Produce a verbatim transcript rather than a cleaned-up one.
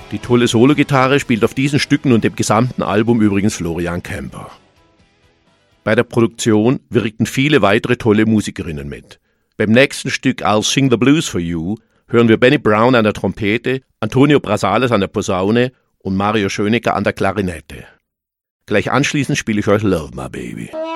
Die tolle Sologitarre spielt auf diesen Stücken und dem gesamten Album übrigens Florian Kemper. Bei der Produktion wirkten viele weitere tolle Musikerinnen mit. Beim nächsten Stück I'll Sing the Blues for You hören wir Benny Brown an der Trompete, Antonio Brasales an der Posaune und Mario Schönecker an der Klarinette. Gleich anschließend spiele ich euch Love My Baby.